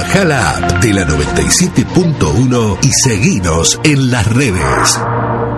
Bajá la app de la 97.1 y seguinos en las redes.